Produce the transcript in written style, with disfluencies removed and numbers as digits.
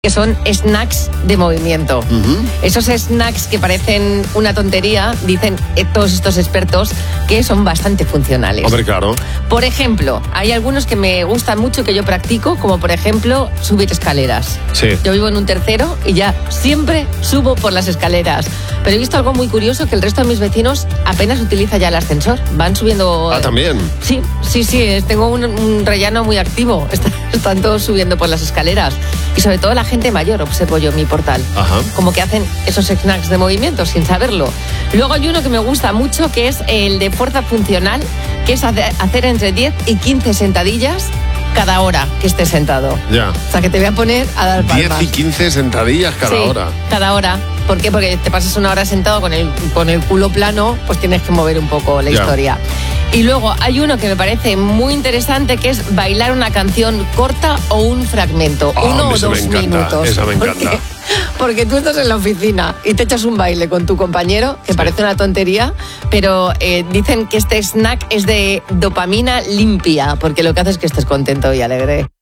que son snacks de movimiento. Esos snacks que parecen una tontería, dicen todos estos expertos que son bastante funcionales. Hombre, claro. Por ejemplo, hay algunos que me gustan mucho que yo practico, como por ejemplo subir escaleras. Sí. Yo vivo en un tercero y ya siempre subo por las escaleras. Pero he visto algo muy curioso, que el resto de mis vecinos apenas utiliza ya el ascensor. Van subiendo... Ah, ¿también? Sí, tengo un rellano muy activo. Están todos subiendo por las escaleras. Y sobre todo la gente mayor, observo yo en mi portal. Ajá. Como que hacen esos snacks de movimiento sin saberlo. Luego hay uno que me gusta mucho, que es el de fuerza funcional, que es hacer entre 10 y 15 sentadillas cada hora que estés sentado. Ya. O sea, que te voy a poner a dar palmas. 10 y 15 sentadillas cada hora. Cada hora. ¿Por qué? Porque te pasas una hora sentado con el culo plano, pues tienes que mover un poco la historia. Y luego hay uno que me parece muy interesante, que es bailar una canción corta o un fragmento. 1 o 2 minutos. Esa me encanta. Porque tú estás en la oficina y te echas un baile con tu compañero, que parece una tontería, pero dicen que este snack es de dopamina limpia, porque lo que hace es que estés contento y alegre.